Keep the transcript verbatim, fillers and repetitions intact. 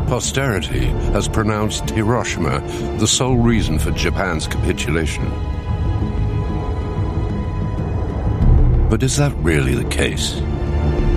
Posterity has pronounced Hiroshima the sole reason for Japan's capitulation. But is that really the case?